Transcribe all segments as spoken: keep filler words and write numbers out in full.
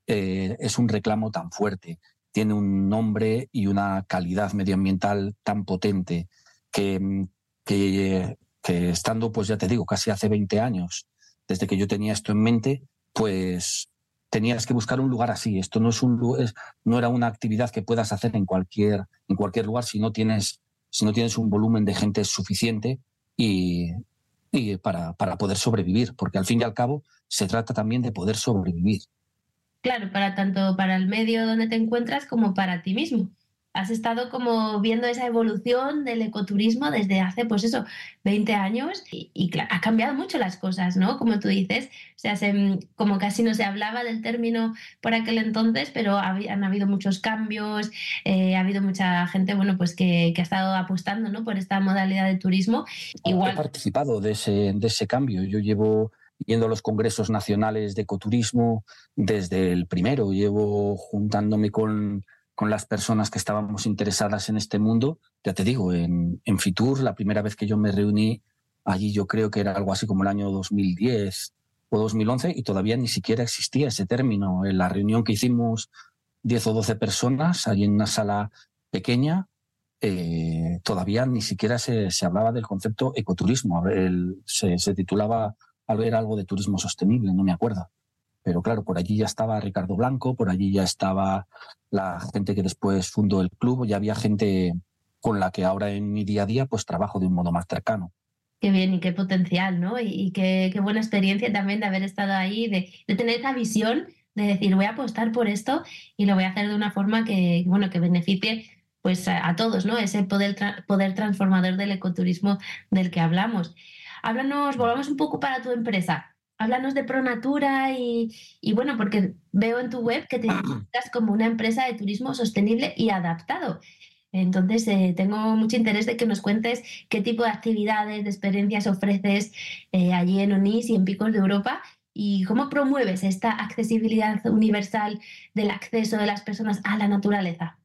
eh, es un reclamo tan fuerte, tiene un nombre y una calidad medioambiental tan potente que, que, que estando, pues ya te digo, casi hace veinte años, desde que yo tenía esto en mente, pues tenías que buscar un lugar así. Esto no es un es, no era una actividad que puedas hacer en cualquier, en cualquier lugar si no tienes, si no tienes un volumen de gente suficiente y, y para, para poder sobrevivir, porque al fin y al cabo se trata también de poder sobrevivir. Claro, para tanto para el medio donde te encuentras como para ti mismo. Has estado como viendo esa evolución del ecoturismo desde hace, pues eso, veinte años y, y claro, ha cambiado mucho las cosas, ¿no? Como tú dices, o sea, se, como casi no se hablaba del término por aquel entonces, pero ha, han habido muchos cambios, eh, ha habido mucha gente, bueno, pues que, que ha estado apostando, ¿no? Por esta modalidad de turismo. He Igual. participado de ese, de ese cambio. Yo llevo yendo a los congresos nacionales de ecoturismo desde el primero, llevo juntándome con, con las personas que estábamos interesadas en este mundo. Ya te digo, en, en Fitur, la primera vez que yo me reuní allí, yo creo que era algo así como el año dos mil diez o dos mil once y todavía ni siquiera existía ese término. En la reunión que hicimos diez o doce personas, allí en una sala pequeña, Eh, todavía ni siquiera se, se hablaba del concepto ecoturismo. El, se, se titulaba, era algo de turismo sostenible, no me acuerdo. Pero claro, por allí ya estaba Ricardo Blanco, por allí ya estaba la gente que después fundó el club, ya había gente con la que ahora en mi día a día pues trabajo de un modo más cercano. Qué bien y qué potencial, ¿no? Y, y qué, qué buena experiencia también de haber estado ahí, de, de tener esa visión de decir, voy a apostar por esto y lo voy a hacer de una forma que, bueno, que beneficie pues a, a todos, ¿no? Ese poder, tra poder transformador del ecoturismo del que hablamos. Háblanos, volvamos un poco para tu empresa. Háblanos de ProNatura y, y bueno, porque veo en tu web que te identificas como una empresa de turismo sostenible y adaptado. Entonces, eh, tengo mucho interés de que nos cuentes qué tipo de actividades, de experiencias ofreces eh, allí en Onís y en Picos de Europa y cómo promueves esta accesibilidad universal del acceso de las personas a la naturaleza.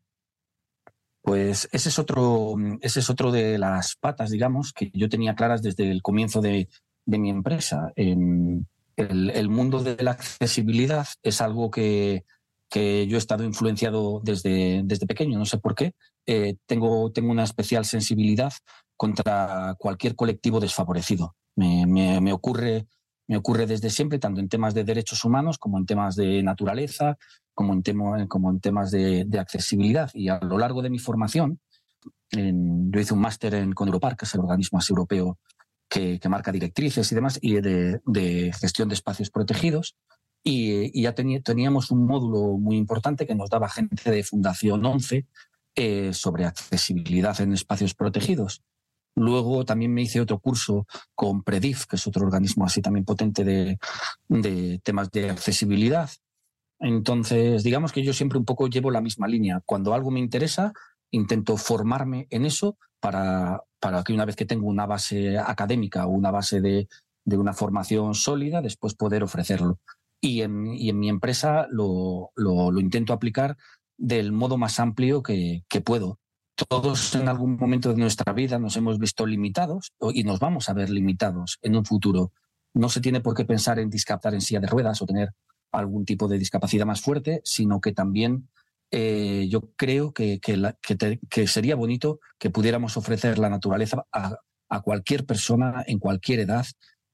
Pues ese es otro, ese es otro de las patas, digamos, que yo tenía claras desde el comienzo de, de mi empresa. En el, el mundo de la accesibilidad es algo que, que yo he estado influenciado desde, desde pequeño, no sé por qué. Eh, tengo, tengo una especial sensibilidad contra cualquier colectivo desfavorecido. Me, me, me ocurre, me ocurre desde siempre, tanto en temas de derechos humanos como en temas de naturaleza, como en, tema, como en temas de, de accesibilidad. Y a lo largo de mi formación, en, yo hice un máster en con Europark, que es el organismo así europeo que, que marca directrices y demás, y de, de gestión de espacios protegidos. Y, y ya tení, teníamos un módulo muy importante que nos daba gente de Fundación once eh, sobre accesibilidad en espacios protegidos. Luego también me hice otro curso con Predif, que es otro organismo así también potente de, de temas de accesibilidad. Entonces, digamos que yo siempre un poco llevo la misma línea. Cuando algo me interesa, intento formarme en eso para, para que una vez que tengo una base académica o una base de, de una formación sólida, después poder ofrecerlo. Y en, y en mi empresa lo, lo, lo intento aplicar del modo más amplio que, que puedo. Todos en algún momento de nuestra vida nos hemos visto limitados y nos vamos a ver limitados en un futuro. No se tiene por qué pensar en discapacitar en silla de ruedas o tener algún tipo de discapacidad más fuerte, sino que también eh, yo creo que, que, la, que, te, que sería bonito que pudiéramos ofrecer la naturaleza a, a cualquier persona en cualquier edad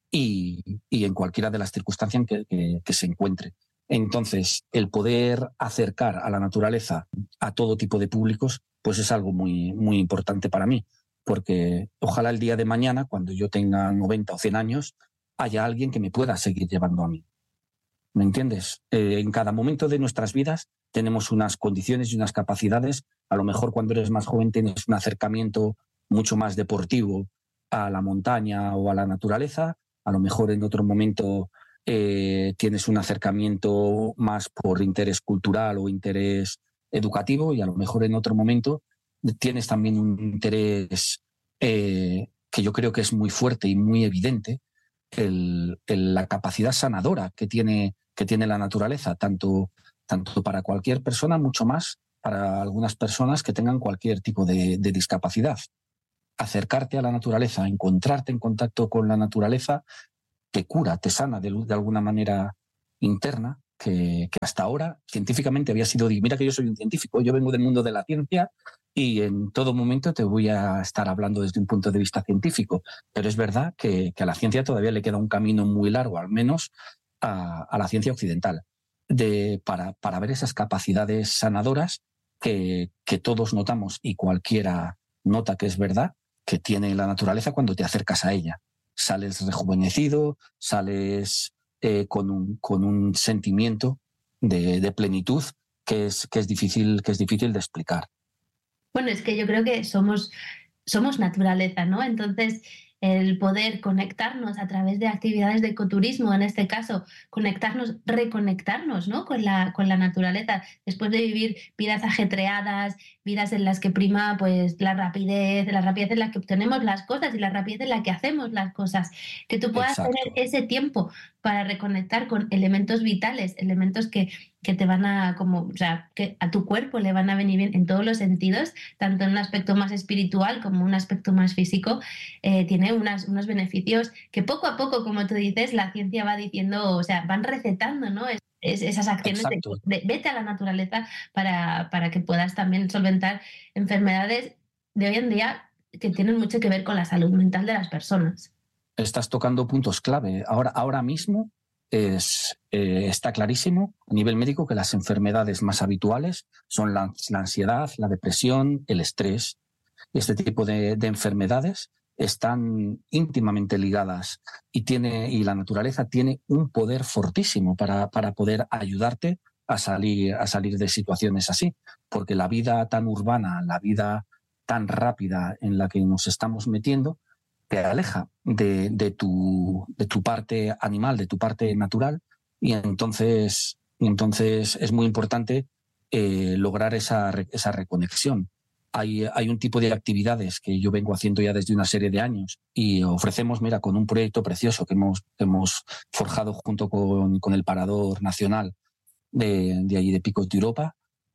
y, y en cualquiera de las circunstancias que, que, que se encuentre. Entonces, el poder acercar a la naturaleza a todo tipo de públicos, pues es algo muy, muy importante para mí, porque ojalá el día de mañana, cuando yo tenga noventa o cien años, haya alguien que me pueda seguir llevando a mí. ¿Me entiendes? Eh, en cada momento de nuestras vidas tenemos unas condiciones y unas capacidades. A lo mejor cuando eres más joven tienes un acercamiento mucho más deportivo a la montaña o a la naturaleza. A lo mejor en otro momento eh, tienes un acercamiento más por interés cultural o interés educativo y a lo mejor en otro momento tienes también un interés eh, que yo creo que es muy fuerte y muy evidente, el, el, la capacidad sanadora que tiene que tiene la naturaleza, tanto, tanto para cualquier persona, mucho más para algunas personas que tengan cualquier tipo de, de discapacidad. Acercarte a la naturaleza, encontrarte en contacto con la naturaleza, te cura, te sana de, de alguna manera interna que, que hasta ahora científicamente había sido... Mira que yo soy un científico, yo vengo del mundo de la ciencia y en todo momento te voy a estar hablando desde un punto de vista científico, pero es verdad que, que a la ciencia todavía le queda un camino muy largo, al menos a, a la ciencia occidental, de, para, para ver esas capacidades sanadoras que, que todos notamos y cualquiera nota que es verdad, que tiene la naturaleza cuando te acercas a ella. Sales rejuvenecido, sales eh, con, un, con un sentimiento de, de plenitud que es, que, es difícil, que es difícil de explicar. Bueno, es que yo creo que somos, somos naturaleza, ¿no? Entonces, el poder conectarnos a través de actividades de ecoturismo, en este caso, conectarnos, reconectarnos, ¿no? con, la, con la naturaleza, después de vivir vidas ajetreadas, vidas en las que prima pues, la rapidez, la rapidez en la que obtenemos las cosas y la rapidez en la que hacemos las cosas, que tú puedas Exacto. tener ese tiempo para reconectar con elementos vitales, elementos que, que te van a, como, o sea, que a tu cuerpo le van a venir bien en todos los sentidos, tanto en un aspecto más espiritual como un aspecto más físico, eh, tiene unas, unos beneficios que poco a poco, como tú dices, la ciencia va diciendo, o sea, van recetando, ¿no? Es, es, esas acciones de, de vete a la naturaleza para, para que puedas también solventar enfermedades de hoy en día que tienen mucho que ver con la salud mental de las personas. Estás tocando puntos clave. Ahora, ahora mismo es, eh, está clarísimo a nivel médico que las enfermedades más habituales son la, la ansiedad, la depresión, el estrés. Este tipo de, de enfermedades están íntimamente ligadas y, tiene, y la naturaleza tiene un poder fortísimo para, para poder ayudarte a salir, a salir de situaciones así. Porque la vida tan urbana, la vida tan rápida en la que nos estamos metiendo, te aleja de, de, tu, de tu parte animal, de tu parte natural, y entonces, y entonces es muy importante eh, lograr esa, esa reconexión. Hay, hay un tipo de actividades que yo vengo haciendo ya desde una serie de años y ofrecemos, mira, con un proyecto precioso que hemos, que hemos forjado junto con, con el Parador Nacional de, de allí de Picos de Europa,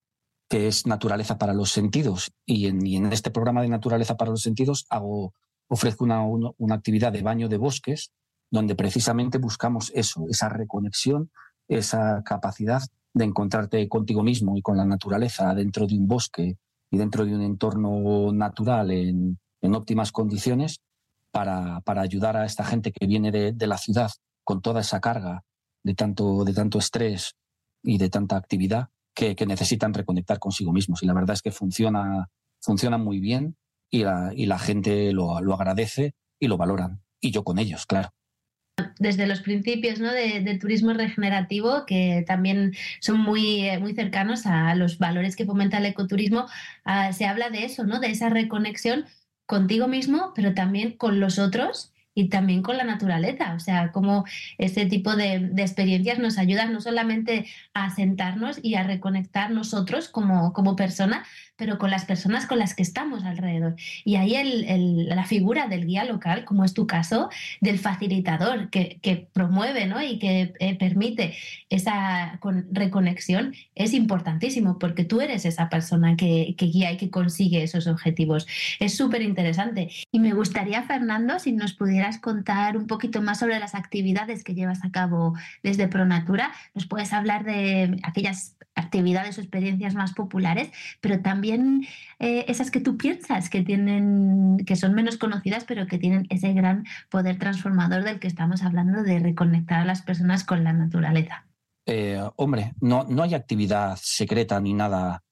que es Naturaleza para los Sentidos. Y en, y en este programa de Naturaleza para los Sentidos hago... ofrezco una, una, una actividad de baño de bosques donde precisamente buscamos eso, esa reconexión, esa capacidad de encontrarte contigo mismo y con la naturaleza dentro de un bosque y dentro de un entorno natural en, en óptimas condiciones para, para ayudar a esta gente que viene de, de la ciudad con toda esa carga de tanto, de tanto estrés y de tanta actividad que, que necesitan reconectar consigo mismos. Y la verdad es que funciona, funciona muy bien. Y la, y la gente lo, lo agradece y lo valoran. Y yo con ellos, claro. Desde los principios, ¿no? de, de turismo regenerativo, que también son muy, muy cercanos a los valores que fomenta el ecoturismo, uh, se habla de eso, ¿no? De esa reconexión contigo mismo, pero también con los otros y también con la naturaleza. O sea, cómo este tipo de, de experiencias nos ayudan no solamente a sentarnos y a reconectar nosotros como, como personas, pero con las personas con las que estamos alrededor. Y ahí el, el, la figura del guía local, como es tu caso, del facilitador que, que promueve, ¿no? y que eh, permite esa con, reconexión, es importantísimo porque tú eres esa persona que, que guía y que consigue esos objetivos. Es súper interesante. Y me gustaría, Fernando, si nos pudieras contar un poquito más sobre las actividades que llevas a cabo desde ProNatura. Nos puedes hablar de aquellas actividades o experiencias más populares, pero también eh, esas que tú piensas que tienen, que son menos conocidas, pero que tienen ese gran poder transformador del que estamos hablando, de reconectar a las personas con la naturaleza. Eh, hombre, no, no hay actividad secreta ni nada,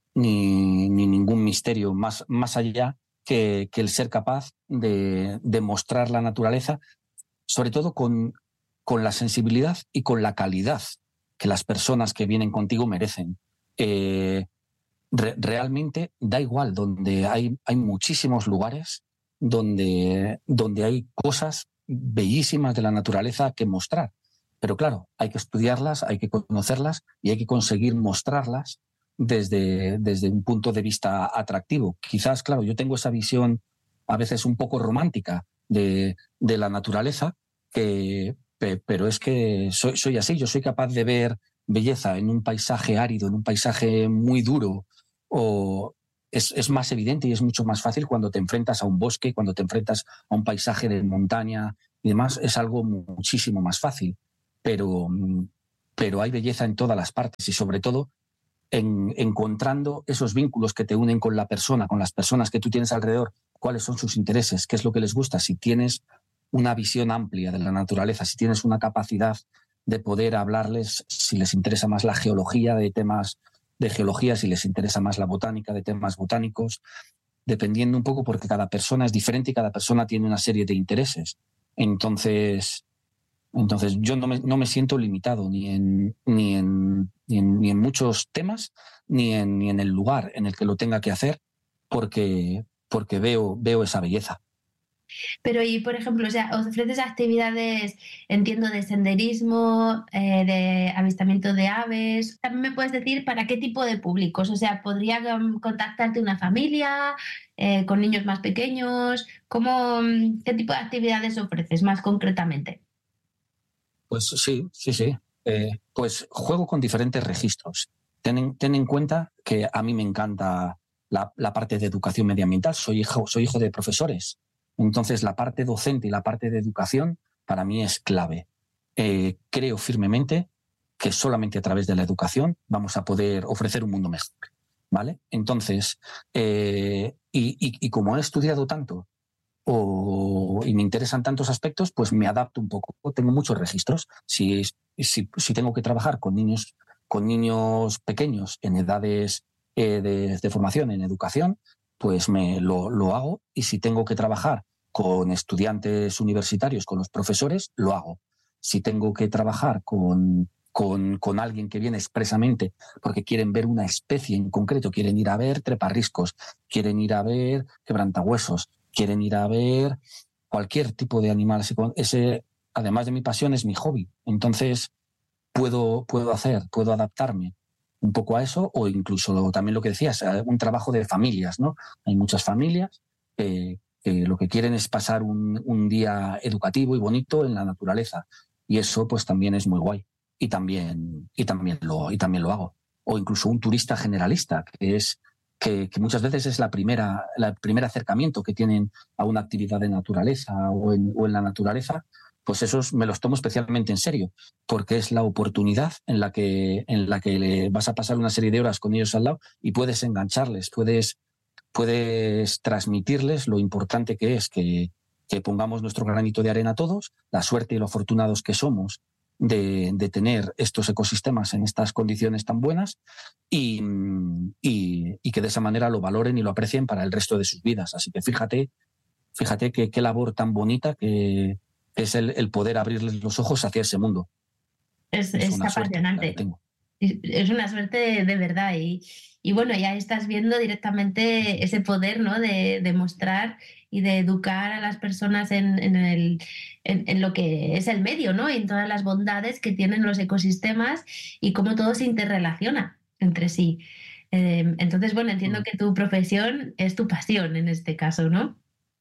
ni, ni ningún misterio más, más allá que, que el ser capaz de, de mostrar la naturaleza, sobre todo con, con la sensibilidad y con la calidad que las personas que vienen contigo merecen. Eh, re, realmente da igual, donde hay, hay muchísimos lugares donde, donde hay cosas bellísimas de la naturaleza que mostrar. Pero claro, hay que estudiarlas, hay que conocerlas y hay que conseguir mostrarlas desde, desde un punto de vista atractivo. Quizás, claro, yo tengo esa visión a veces un poco romántica de, de la naturaleza, que... pero es que soy, soy así, yo soy capaz de ver belleza en un paisaje árido, en un paisaje muy duro, o es, es más evidente y es mucho más fácil cuando te enfrentas a un bosque, cuando te enfrentas a un paisaje de montaña y demás, es algo muchísimo más fácil. Pero, pero hay belleza en todas las partes y sobre todo en encontrando esos vínculos que te unen con la persona, con las personas que tú tienes alrededor, cuáles son sus intereses, qué es lo que les gusta, si tienes una visión amplia de la naturaleza, si tienes una capacidad de poder hablarles, si les interesa más la geología, de temas de geología, si les interesa más la botánica, de temas botánicos, dependiendo un poco porque cada persona es diferente y cada persona tiene una serie de intereses. Entonces, entonces yo no me, no me siento limitado ni en, ni, en, ni, en, ni en muchos temas, ni en, ni en el lugar en el que lo tenga que hacer, porque, porque veo, veo esa belleza. Pero y, por ejemplo, o sea, os ofreces actividades, entiendo, de senderismo, eh, de avistamiento de aves. También me puedes decir para qué tipo de públicos. O sea, ¿podría um, contactarte una familia eh, con niños más pequeños? ¿Cómo, um, qué tipo de actividades ofreces más concretamente? Pues sí, sí, sí. Eh, pues juego con diferentes registros. Ten en, ten en cuenta que a mí me encanta la, la parte de educación medioambiental. Soy hijo, soy hijo de profesores. Entonces, la parte docente y la parte de educación para mí es clave. Eh, creo firmemente que solamente a través de la educación vamos a poder ofrecer un mundo mejor, ¿vale? Entonces, eh, y, y, y como he estudiado tanto o, y me interesan tantos aspectos, pues me adapto un poco. Tengo muchos registros. Si, si, si tengo que trabajar con niños, con niños pequeños en edades eh, de, de formación, en educación, pues me lo, lo hago. Y si tengo que trabajar con estudiantes universitarios, con los profesores, lo hago. Si tengo que trabajar con, con, con alguien que viene expresamente porque quieren ver una especie en concreto, quieren ir a ver treparriscos, quieren ir a ver quebrantahuesos, quieren ir a ver cualquier tipo de animal. Ese, además de mi pasión, es mi hobby. Entonces, puedo, puedo hacer, puedo adaptarme un poco a eso, o incluso también lo que decías, un trabajo de familias, ¿no? Hay muchas familias eh, que lo que quieren es pasar un, un día educativo y bonito en la naturaleza. Y eso, pues, también es muy guay. Y también, y también, lo, y también lo hago. O incluso un turista generalista, que es Que, que muchas veces es la primera, el primer acercamiento que tienen a una actividad de naturaleza o en, o en la naturaleza, pues esos me los tomo especialmente en serio, porque es la oportunidad en la que, en la que le vas a pasar una serie de horas con ellos al lado y puedes engancharles, puedes, puedes transmitirles lo importante que es que, que pongamos nuestro granito de arena todos, la suerte y lo afortunados que somos de, de tener estos ecosistemas en estas condiciones tan buenas y, y, y que de esa manera lo valoren y lo aprecien para el resto de sus vidas. Así que fíjate, fíjate que, qué labor tan bonita que es el, el poder abrirles los ojos hacia ese mundo. Es, Es es una suerte la que apasionante. tengo. Es una suerte de, de verdad. Y, y bueno, ya estás viendo directamente ese poder, ¿no? De, de mostrar y de educar a las personas en, en, el, en, en lo que es el medio, ¿no? Y en todas las bondades que tienen los ecosistemas y cómo todo se interrelaciona entre sí. Eh, entonces, bueno, entiendo Mm. que tu profesión es tu pasión en este caso, ¿no?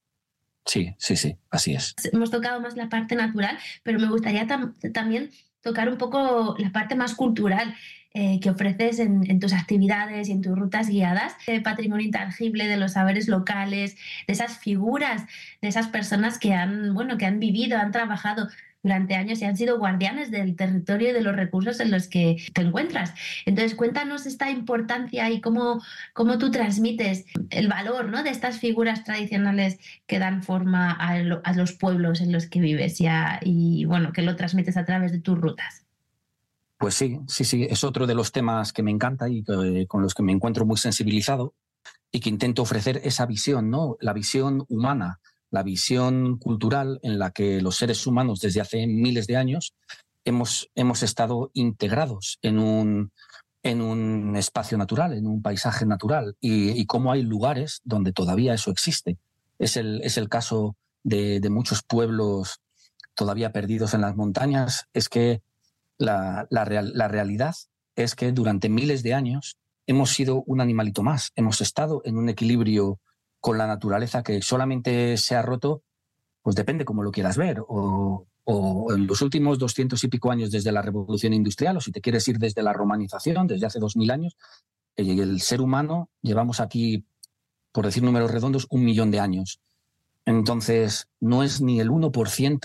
Sí, sí, sí, así es. Hemos tocado más la parte natural, pero me gustaría tam también tocar un poco la parte más cultural eh, que ofreces en, en, tus actividades y en tus rutas guiadas, de patrimonio intangible, de los saberes locales, de esas figuras, de esas personas que han, bueno, que han vivido, han trabajado durante años y han sido guardianes del territorio y de los recursos en los que te encuentras. Entonces, cuéntanos esta importancia y cómo, cómo tú transmites el valor, ¿no?, de estas figuras tradicionales que dan forma a, lo, a los pueblos en los que vives y, a, y, bueno, que lo transmites a través de tus rutas. Pues sí, sí, sí, es otro de los temas que me encanta y que, con los que me encuentro muy sensibilizado y que intento ofrecer esa visión, ¿no? La visión humana, la visión cultural en la que los seres humanos desde hace miles de años hemos, hemos estado integrados en un, en un espacio natural, en un paisaje natural y, y cómo hay lugares donde todavía eso existe. Es el, es el caso de, de muchos pueblos todavía perdidos en las montañas. Es que la, la, real, la realidad es que durante miles de años hemos sido un animalito más, hemos estado en un equilibrio con la naturaleza que solamente se ha roto, pues depende cómo lo quieras ver, o, o en los últimos doscientos y pico años desde la revolución industrial, o si te quieres ir desde la romanización, desde hace dos mil años, el, el ser humano llevamos aquí, por decir números redondos, un millón de años. Entonces, no es ni el uno por ciento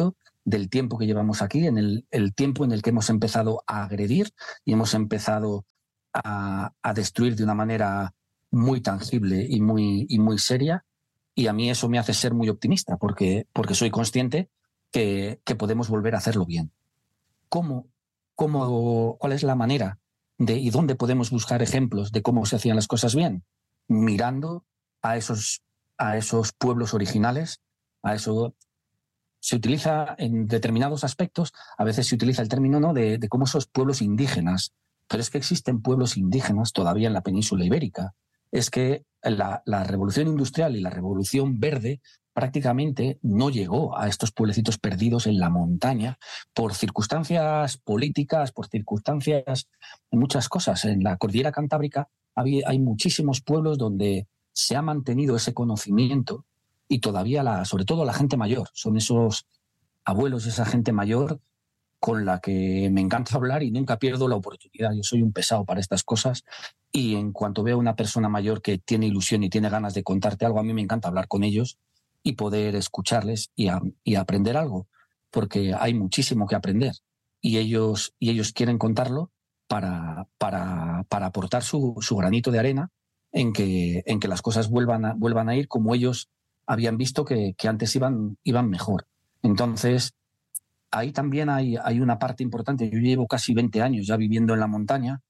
del tiempo que llevamos aquí, en el, el tiempo en el que hemos empezado a agredir y hemos empezado a, a destruir de una manera muy tangible y muy, y muy seria. Y a mí eso me hace ser muy optimista, porque, porque soy consciente que, que podemos volver a hacerlo bien. ¿Cómo, cómo, ¿Cuál es la manera de, y dónde podemos buscar ejemplos de cómo se hacían las cosas bien? Mirando a esos, a esos pueblos originales, a eso. Se utiliza en determinados aspectos, a veces se utiliza el término, ¿no?, de, de cómo esos pueblos indígenas, pero es que existen pueblos indígenas todavía en la península ibérica. Es que la, la revolución industrial y la revolución verde prácticamente no llegó a estos pueblecitos perdidos en la montaña por circunstancias políticas, por circunstancias, muchas cosas. En la cordillera cantábrica hay, hay muchísimos pueblos donde se ha mantenido ese conocimiento. Y todavía, la, sobre todo la gente mayor, son esos abuelos, esa gente mayor con la que me encanta hablar y nunca pierdo la oportunidad. Yo soy un pesado para estas cosas y en cuanto veo a una persona mayor que tiene ilusión y tiene ganas de contarte algo, a mí me encanta hablar con ellos y poder escucharles y, a, y aprender algo, porque hay muchísimo que aprender y ellos, y ellos quieren contarlo para, para, para aportar su, su granito de arena en que, en que las cosas vuelvan a, vuelvan a ir como ellos habían visto que, que antes iban, iban mejor. Entonces, ahí también hay, hay una parte importante. Yo llevo casi veinte años ya viviendo en la montaña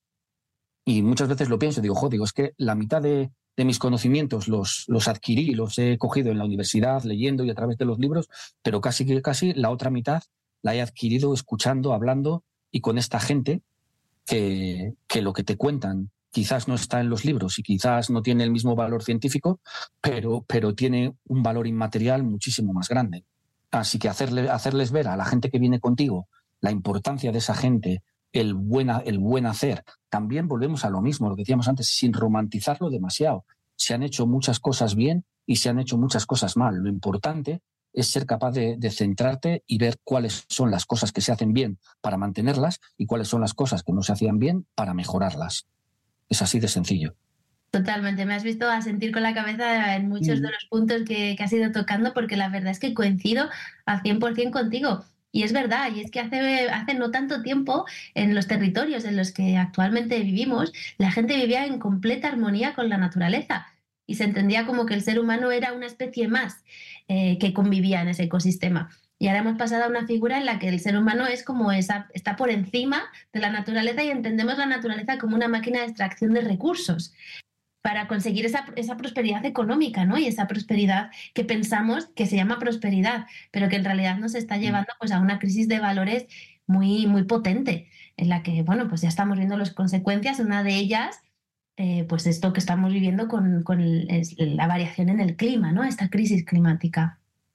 y muchas veces lo pienso, digo, joder, digo, es que la mitad de, de mis conocimientos los, los adquirí, los he cogido en la universidad, leyendo y a través de los libros, pero casi que casi la otra mitad la he adquirido escuchando, hablando y con esta gente que, que lo que te cuentan quizás no está en los libros y quizás no tiene el mismo valor científico, pero, pero tiene un valor inmaterial muchísimo más grande. Así que hacerle, hacerles ver a la gente que viene contigo la importancia de esa gente, el buen, el buen hacer. También volvemos a lo mismo, lo que decíamos antes, sin romantizarlo demasiado. Se han hecho muchas cosas bien y se han hecho muchas cosas mal. Lo importante es ser capaz de, de centrarte y ver cuáles son las cosas que se hacen bien para mantenerlas y cuáles son las cosas que no se hacían bien para mejorarlas. Es así de sencillo. Totalmente, me has visto asentir con la cabeza en muchos de los puntos que, que has ido tocando, porque la verdad es que coincido al cien por ciento contigo. Y es verdad, y es que hace, hace no tanto tiempo, en los territorios en los que actualmente vivimos, la gente vivía en completa armonía con la naturaleza y se entendía como que el ser humano era una especie más eh, que convivía en ese ecosistema. Y ahora hemos pasado a una figura en la que el ser humano es como esa, está por encima de la naturaleza y entendemos la naturaleza como una máquina de extracción de recursos para conseguir esa, esa prosperidad económica, ¿no? Y esa prosperidad que pensamos que se llama prosperidad, pero que en realidad nos está llevando pues, a una crisis de valores muy, muy potente, en la que, bueno, pues ya estamos viendo las consecuencias. Una de ellas, eh, pues esto que estamos viviendo con, con el, la variación en el clima, ¿no? Esta crisis climática.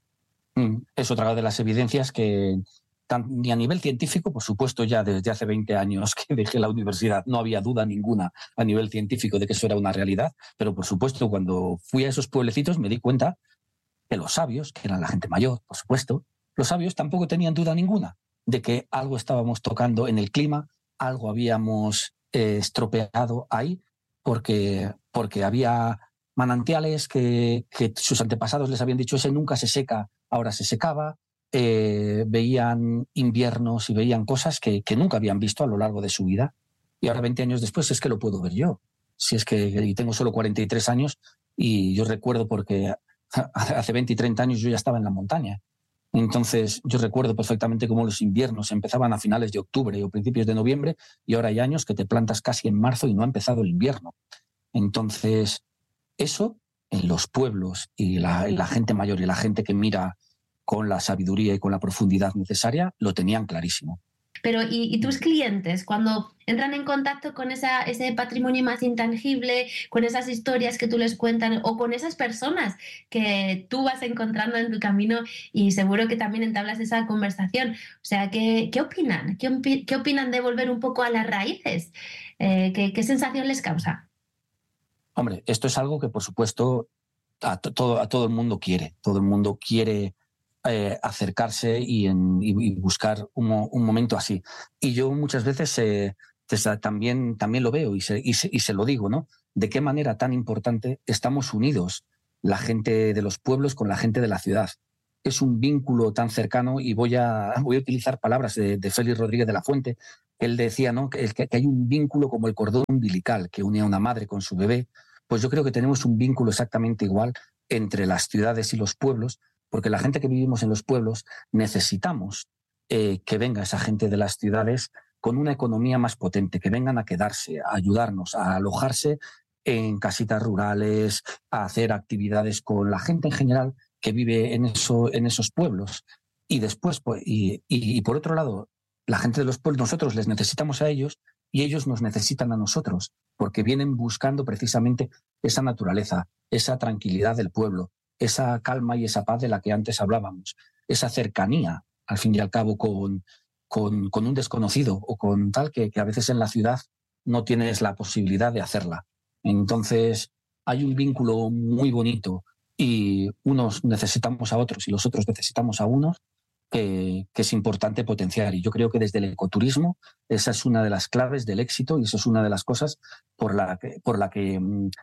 Es otra de las evidencias que, ni a nivel científico, por supuesto, ya desde hace veinte años que dejé la universidad, no había duda ninguna a nivel científico de que eso era una realidad, pero por supuesto, cuando fui a esos pueblecitos me di cuenta que los sabios, que eran la gente mayor, por supuesto, los sabios tampoco tenían duda ninguna de que algo estábamos tocando en el clima, algo habíamos eh, estropeado ahí, porque, porque había manantiales que, que sus antepasados les habían dicho, ese nunca se seca, ahora se secaba, eh, veían inviernos y veían cosas que, que nunca habían visto a lo largo de su vida. Y ahora, veinte años después, es que lo puedo ver yo. Si es que y tengo solo cuarenta y tres años y yo recuerdo porque hace veinte y treinta años yo ya estaba en la montaña. Entonces yo recuerdo perfectamente cómo los inviernos empezaban a finales de octubre o principios de noviembre y ahora hay años que te plantas casi en marzo y no ha empezado el invierno. Entonces eso en los pueblos y la, y la gente mayor y la gente que mira con la sabiduría y con la profundidad necesaria lo tenían clarísimo. Pero ¿y, y tus clientes cuando entran en contacto con esa, ese patrimonio más intangible, con esas historias que tú les cuentas o con esas personas que tú vas encontrando en tu camino y seguro que también entablas esa conversación? O sea, ¿qué, qué opinan? ¿Qué, opi ¿Qué opinan de volver un poco a las raíces? Eh, ¿qué, ¿Qué sensación les causa? Hombre, esto es algo que por supuesto a todo, a todo el mundo quiere. Todo el mundo quiere Eh, acercarse y, en, y, y buscar un, un momento así. Y yo muchas veces eh, también, también lo veo y se, y, se, y se lo digo, ¿no? De qué manera tan importante estamos unidos la gente de los pueblos con la gente de la ciudad. es un vínculo tan cercano, y voy a, voy a utilizar palabras de, de Félix Rodríguez de la Fuente. Él decía, ¿no?, que, que hay un vínculo como el cordón umbilical que une a una madre con su bebé. Pues yo creo que tenemos un vínculo exactamente igual entre las ciudades y los pueblos, porque la gente que vivimos en los pueblos necesitamos eh, que venga esa gente de las ciudades con una economía más potente, que vengan a quedarse, a ayudarnos, a alojarse en casitas rurales, a hacer actividades con la gente en general que vive en, eso, en esos pueblos. Y después, pues, y, y, y por otro lado, la gente de los pueblos, nosotros les necesitamos a ellos y ellos nos necesitan a nosotros, porque vienen buscando precisamente esa naturaleza, esa tranquilidad del pueblo, esa calma y esa paz de la que antes hablábamos, esa cercanía, al fin y al cabo, con, con, con un desconocido o con tal que, que a veces en la ciudad no tienes la posibilidad de hacerla. Entonces, hay un vínculo muy bonito y unos necesitamos a otros y los otros necesitamos a unos, que, que es importante potenciar. Y yo creo que desde el ecoturismo esa es una de las claves del éxito, y eso es una de las cosas por la que, por la que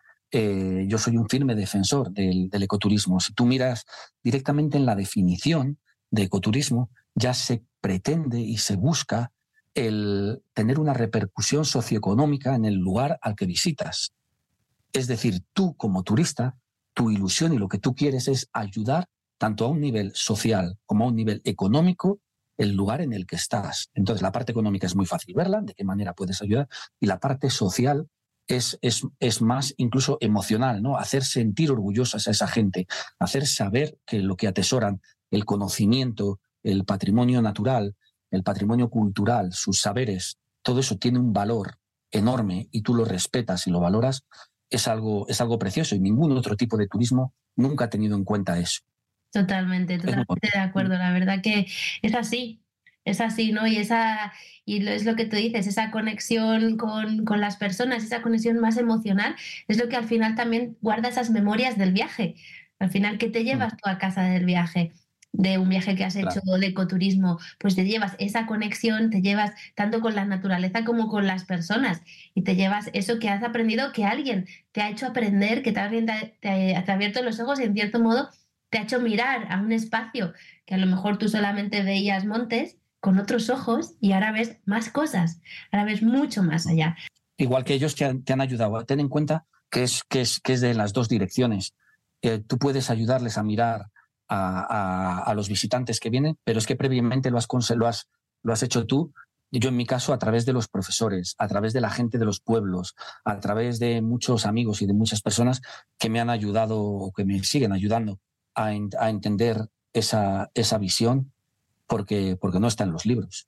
eh, yo soy un firme defensor del, del ecoturismo. Si tú miras directamente en la definición de ecoturismo, ya se pretende y se busca el tener una repercusión socioeconómica en el lugar al que visitas. Es decir, tú como turista, tu ilusión y lo que tú quieres es ayudar tanto a un nivel social como a un nivel económico el lugar en el que estás. Entonces, la parte económica es muy fácil verla, de qué manera puedes ayudar, y la parte social es, es, es más incluso emocional, ¿no? Hacer sentir orgullosas a esa gente, hacer saber que lo que atesoran, el conocimiento, el patrimonio natural, el patrimonio cultural, sus saberes, todo eso tiene un valor enorme y tú lo respetas y lo valoras, es algo, es algo precioso, y ningún otro tipo de turismo nunca ha tenido en cuenta eso. Totalmente, totalmente de acuerdo. La verdad que es así, es así, ¿no? Y esa, y lo, es lo que tú dices, esa conexión con, con las personas, esa conexión más emocional, es lo que al final también guarda esas memorias del viaje. Al final, ¿qué te llevas tú a casa del viaje? De un viaje que has hecho, claro, de ecoturismo, pues te llevas esa conexión, te llevas tanto con la naturaleza como con las personas, y te llevas eso que has aprendido, que alguien te ha hecho aprender, que también te, te, te ha abierto los ojos y en cierto modo te ha hecho mirar a un espacio que a lo mejor tú solamente veías montes con otros ojos, y ahora ves más cosas, ahora ves mucho más allá. Igual que ellos te han, te han ayudado. Ten en cuenta que es, que es, que es de las dos direcciones. Eh, tú puedes ayudarles a mirar a, a, a los visitantes que vienen, pero es que previamente lo has, lo has, lo has hecho tú. Yo, en mi caso, a través de los profesores, a través de la gente de los pueblos, a través de muchos amigos y de muchas personas que me han ayudado o que me siguen ayudando a, en, a entender esa, esa visión, porque, porque no está en los libros.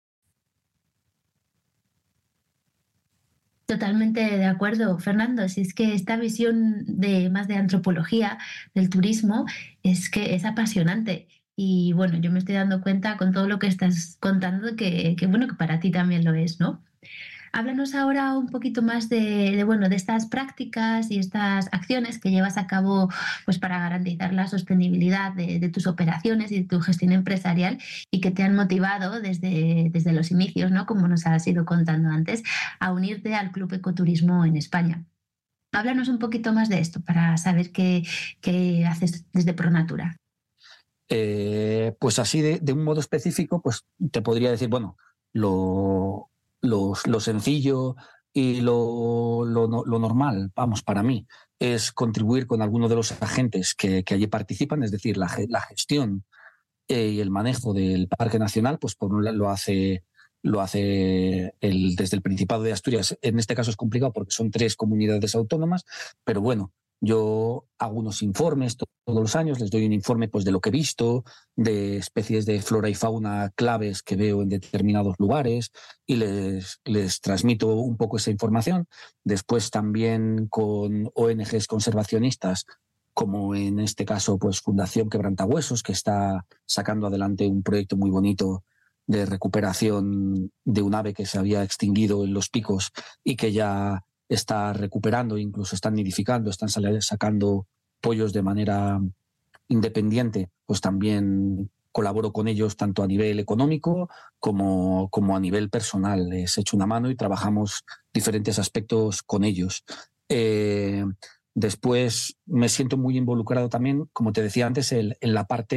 Totalmente de acuerdo, Fernando. Si es que esta visión de más de antropología del turismo es que es apasionante. Y bueno, yo me estoy dando cuenta con todo lo que estás contando que, que bueno, que para ti también lo es, ¿no? Háblanos ahora un poquito más de, de, bueno, de estas prácticas y estas acciones que llevas a cabo, pues, para garantizar la sostenibilidad de, de tus operaciones y de tu gestión empresarial, y que te han motivado desde, desde los inicios, ¿no?, como nos has ido contando antes, a unirte al Club Ecoturismo en España. Háblanos un poquito más de esto para saber qué, qué haces desde Pronatura. Eh, pues así, de, de un modo específico, pues te podría decir, bueno, lo... Lo, lo sencillo y lo, lo, lo normal, vamos, para mí, es contribuir con alguno de los agentes que, que allí participan, es decir, la, la gestión eh, y el manejo del Parque Nacional, pues por un lado lo hace, lo hace el, desde el Principado de Asturias. En este caso es complicado porque son tres comunidades autónomas, pero bueno, yo hago unos informes todos los años, les doy un informe, pues, de lo que he visto, de especies de flora y fauna claves que veo en determinados lugares, y les, les transmito un poco esa información. Después también con O N Ges conservacionistas, como en este caso, pues, Fundación Quebrantahuesos, que está sacando adelante un proyecto muy bonito de recuperación de un ave que se había extinguido en los picos y que ya está recuperando, incluso están nidificando, están sacando pollos de manera independiente. Pues también colaboro con ellos tanto a nivel económico como, como a nivel personal. Les echo una mano y trabajamos diferentes aspectos con ellos. Eh, después me siento muy involucrado también, como te decía antes, en, en la parte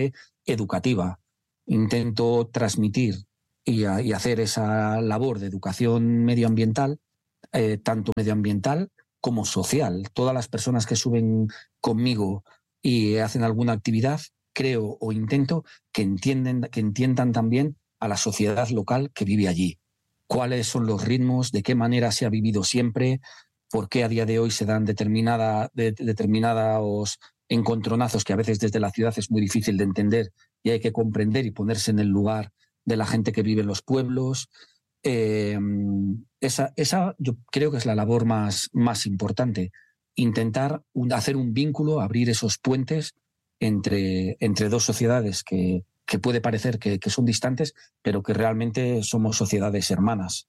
educativa. Intento transmitir y, a, y hacer esa labor de educación medioambiental, eh, tanto medioambiental como social. Todas las personas que suben conmigo y hacen alguna actividad, creo o intento que entienden, que entiendan también a la sociedad local que vive allí. Cuáles son los ritmos, de qué manera se ha vivido siempre, por qué a día de hoy se dan determinada, de, determinados encontronazos que a veces desde la ciudad es muy difícil de entender y hay que comprender y ponerse en el lugar de la gente que vive en los pueblos. Eh, esa, esa yo creo que es la labor más, más importante. Intentar un, hacer un vínculo, abrir esos puentes entre, entre dos sociedades que, que puede parecer que, que son distantes, pero que realmente somos sociedades hermanas.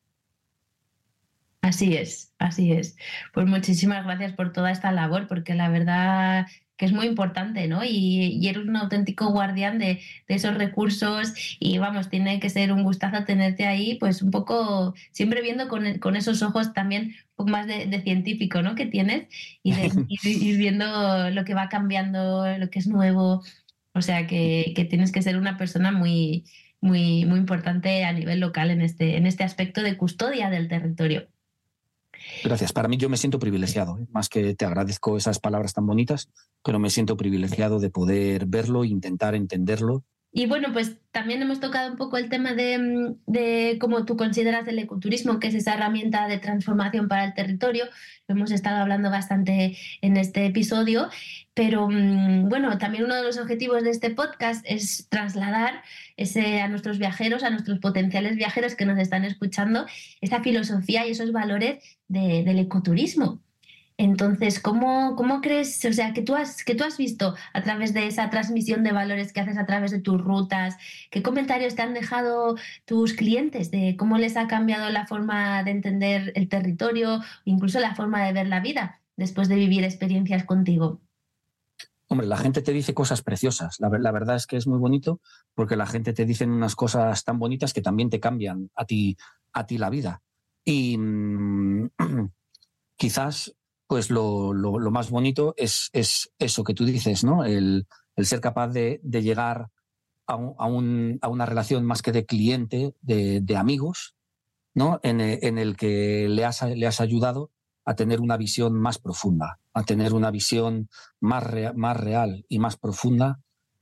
Así es, así es. Pues muchísimas gracias por toda esta labor, porque la verdad que es muy importante, ¿no? Y, y eres un auténtico guardián de, de esos recursos y vamos, tiene que ser un gustazo tenerte ahí, pues un poco siempre viendo con, con esos ojos también un poco más de, de científico, ¿no? Que tienes y de ir, ir viendo lo que va cambiando, lo que es nuevo. O sea que, que tienes que ser una persona muy, muy, muy importante a nivel local en este, en este aspecto de custodia del territorio. Gracias. Para mí yo me siento privilegiado, ¿eh? Más que te agradezco esas palabras tan bonitas, pero me siento privilegiado de poder verlo e intentar entenderlo. Y bueno, pues también hemos tocado un poco el tema de, de cómo tú consideras el ecoturismo, que es esa herramienta de transformación para el territorio. Lo hemos estado hablando bastante en este episodio, pero bueno, también uno de los objetivos de este podcast es trasladar ese, a nuestros viajeros, a nuestros potenciales viajeros que nos están escuchando, esa filosofía y esos valores de, del ecoturismo. Entonces, ¿cómo, cómo crees, o sea, que tú, has, que tú has visto a través de esa transmisión de valores que haces a través de tus rutas? ¿Qué comentarios te han dejado tus clientes de cómo les ha cambiado la forma de entender el territorio, incluso la forma de ver la vida después de vivir experiencias contigo? Hombre, la gente te dice cosas preciosas. La, la verdad es que es muy bonito porque la gente te dice unas cosas tan bonitas que también te cambian a ti, a ti la vida. Y mmm, quizás pues lo, lo, lo más bonito es, es eso que tú dices, ¿no? El, el ser capaz de, de llegar a, un, a, un, a una relación más que de cliente, de, de amigos, ¿no? En, en el que le has, le has ayudado a tener una visión más profunda, a tener una visión más, rea, más real y más profunda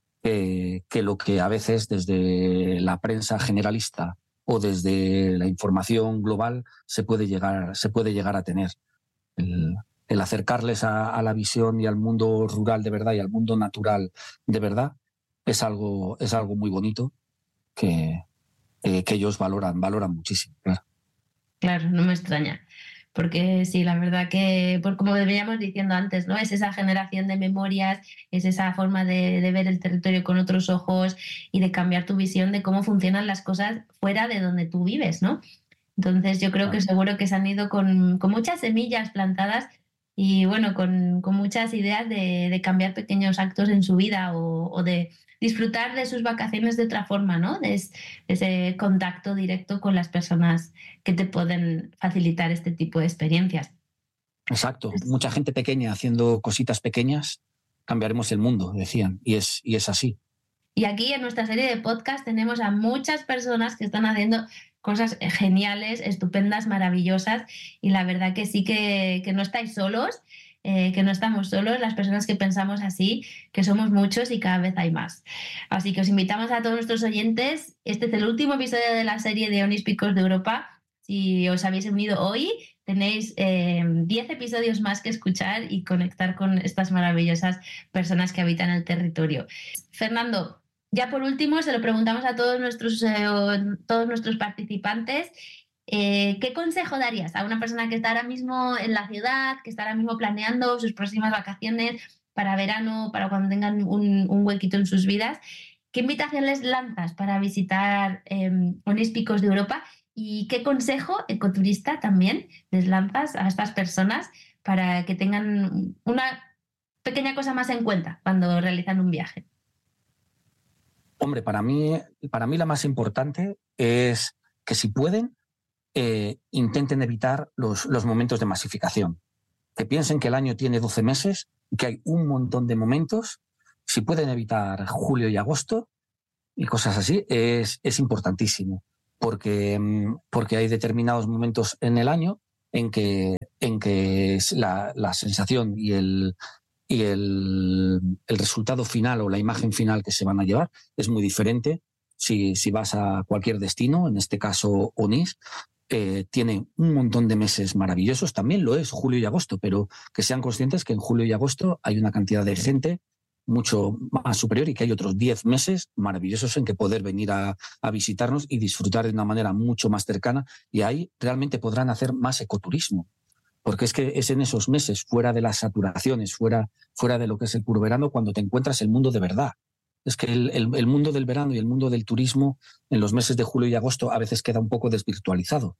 que, que lo que a veces desde la prensa generalista o desde la información global se puede llegar, se puede llegar a tener. El, el acercarles a, a la visión y al mundo rural de verdad y al mundo natural de verdad es algo, es algo muy bonito que, eh, que ellos valoran, valoran muchísimo. Claro. Claro, no me extraña. Porque sí, la verdad que, pues como veníamos diciendo antes, ¿no? Es esa generación de memorias, es esa forma de, de ver el territorio con otros ojos y de cambiar tu visión de cómo funcionan las cosas fuera de donde tú vives, ¿no? Entonces yo creo que seguro que se han ido con, con muchas semillas plantadas y bueno, con, con muchas ideas de, de cambiar pequeños actos en su vida o, o de disfrutar de sus vacaciones de otra forma, ¿no? De, es, de ese contacto directo con las personas que te pueden facilitar este tipo de experiencias. Exacto. Mucha gente pequeña haciendo cositas pequeñas, cambiaremos el mundo, decían, y es, y es así. Y aquí en nuestra serie de podcast tenemos a muchas personas que están haciendo cosas geniales, estupendas, maravillosas, y la verdad que sí que, que no estáis solos, eh, que no estamos solos, las personas que pensamos así, que somos muchos y cada vez hay más. Así que os invitamos a todos nuestros oyentes, este es el último episodio de la serie de Oníspicos de Europa. Si os habéis unido hoy, tenéis eh, diez episodios más que escuchar y conectar con estas maravillosas personas que habitan el territorio. Fernando, ya por último, se lo preguntamos a todos nuestros, eh, todos nuestros participantes. Eh, ¿Qué consejo darías a una persona que está ahora mismo en la ciudad, que está ahora mismo planeando sus próximas vacaciones para verano, para cuando tengan un, un huequito en sus vidas? ¿Qué invitación les lanzas para visitar eh, Oníspicos de Europa? ¿Y qué consejo ecoturista también les lanzas a estas personas para que tengan una pequeña cosa más en cuenta cuando realizan un viaje? Hombre, para mí, para mí la más importante es que si pueden, eh, intenten evitar los, los momentos de masificación. Que piensen que el año tiene doce meses y que hay un montón de momentos si pueden evitar julio y agosto y cosas así, es, es importantísimo, porque, porque hay determinados momentos en el año en que, en que la, la sensación y, el, y el, el resultado final o la imagen final que se van a llevar es muy diferente. Si, si vas a cualquier destino, en este caso Onís, eh, tiene un montón de meses maravillosos, también lo es julio y agosto, pero que sean conscientes que en julio y agosto hay una cantidad de gente mucho más superior y que hay otros diez meses maravillosos en que poder venir a, a visitarnos y disfrutar de una manera mucho más cercana, y ahí realmente podrán hacer más ecoturismo, porque es que es en esos meses, fuera de las saturaciones, fuera, fuera de lo que es el puro verano, cuando te encuentras el mundo de verdad. Es que el, el, el mundo del verano y el mundo del turismo en los meses de julio y agosto a veces queda un poco desvirtualizado.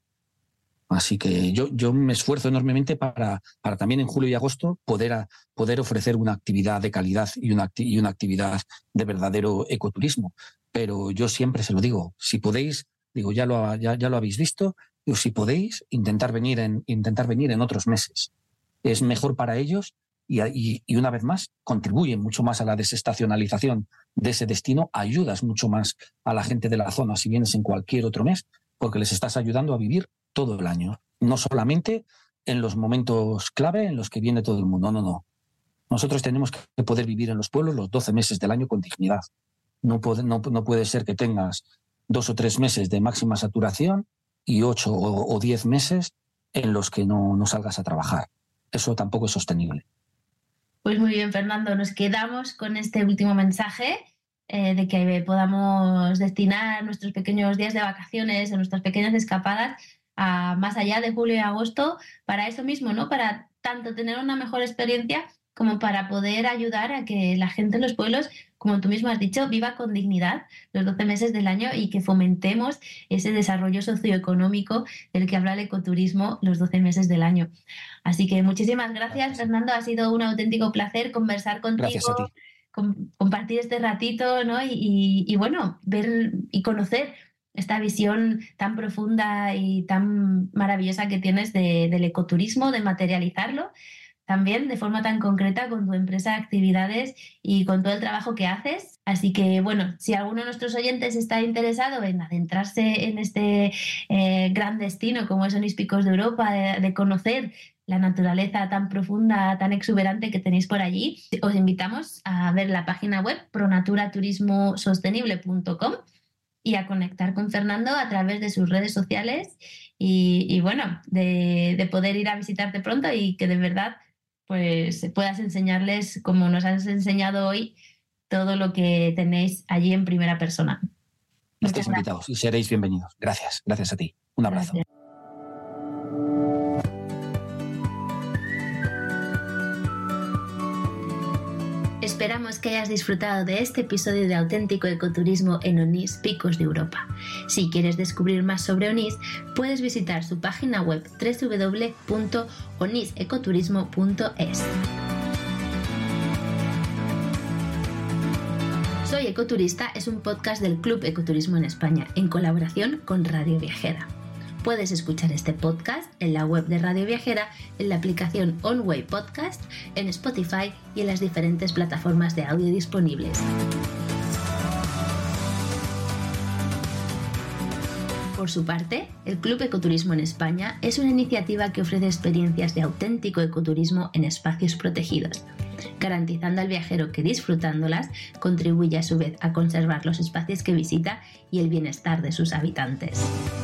Así que yo, yo me esfuerzo enormemente para, para también en julio y agosto poder, a, poder ofrecer una actividad de calidad y una, y una actividad de verdadero ecoturismo. Pero yo siempre se lo digo, si podéis, digo, ya lo, ya, ya lo habéis visto, digo, si podéis, intentar venir, en, intentar venir en otros meses. Es mejor para ellos y, y, y una vez más contribuyen mucho más a la desestacionalización de ese destino, ayudas mucho más a la gente de la zona si vienes en cualquier otro mes, porque les estás ayudando a vivir todo el año, no solamente en los momentos clave en los que viene todo el mundo, no, no. Nosotros tenemos que poder vivir en los pueblos los doce meses del año con dignidad. No puede, no, no puede ser que tengas dos o tres meses de máxima saturación y ocho o, o diez meses en los que no, no salgas a trabajar. Eso tampoco es sostenible. Pues muy bien, Fernando, nos quedamos con este último mensaje eh, de que podamos destinar nuestros pequeños días de vacaciones o nuestras pequeñas escapadas a más allá de julio y agosto para eso mismo, ¿no? Para tanto tener una mejor experiencia como para poder ayudar a que la gente en los pueblos, como tú mismo has dicho, viva con dignidad los doce meses del año y que fomentemos ese desarrollo socioeconómico del que habla el ecoturismo los doce meses del año. Así que muchísimas gracias, gracias. Fernando. Ha sido un auténtico placer conversar contigo, com- compartir este ratito, ¿no? Y, y, y bueno, ver y conocer esta visión tan profunda y tan maravillosa que tienes de, del ecoturismo, de materializarlo también de forma tan concreta con tu empresa de actividades y con todo el trabajo que haces. Así que, bueno, si alguno de nuestros oyentes está interesado en adentrarse en este eh, gran destino como es Onís Picos de Europa, de, de conocer la naturaleza tan profunda, tan exuberante que tenéis por allí, os invitamos a ver la página web pronaturaturismo sostenible punto com y a conectar con Fernando a través de sus redes sociales y, y bueno, de, de poder ir a visitarte pronto y que de verdad pues puedas enseñarles, como nos has enseñado hoy, todo lo que tenéis allí en primera persona. Estáis invitados y seréis bienvenidos. Gracias, gracias a ti. Un abrazo. Gracias. Esperamos que hayas disfrutado de este episodio de Auténtico Ecoturismo en Onís Picos de Europa. Si quieres descubrir más sobre Onís, puedes visitar su página web doble u doble u doble u punto onís ecoturismo punto es. Soy Ecoturista es un podcast del Club Ecoturismo en España, en colaboración con Radio Viajera. Puedes escuchar este podcast en la web de Radio Viajera, en la aplicación OnWay Podcast, en Spotify y en las diferentes plataformas de audio disponibles. Por su parte, el Club Ecoturismo en España es una iniciativa que ofrece experiencias de auténtico ecoturismo en espacios protegidos, garantizando al viajero que disfrutándolas contribuye a su vez a conservar los espacios que visita y el bienestar de sus habitantes.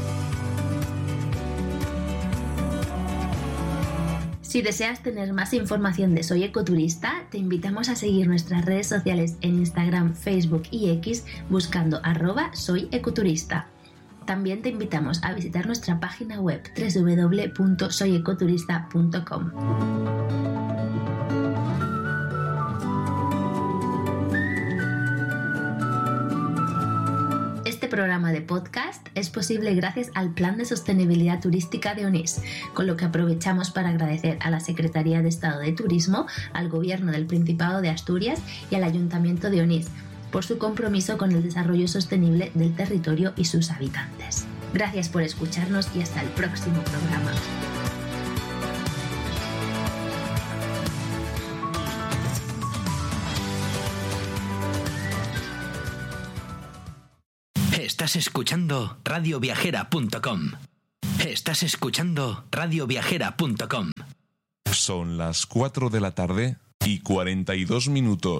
Si deseas tener más información de Soy Ecoturista, te invitamos a seguir nuestras redes sociales en Instagram, Facebook y X buscando arroba Soy Ecoturista. También te invitamos a visitar nuestra página web doble u doble u doble u punto soy ecoturista punto com. Este programa de podcast es posible gracias al Plan de Sostenibilidad Turística de Onís, con lo que aprovechamos para agradecer a la Secretaría de Estado de Turismo, al Gobierno del Principado de Asturias y al Ayuntamiento de Onís por su compromiso con el desarrollo sostenible del territorio y sus habitantes. Gracias por escucharnos y hasta el próximo programa. Estás escuchando radio viajera punto com. Estás escuchando radio viajera punto com. Son las cuatro de la tarde y cuarenta y dos minutos.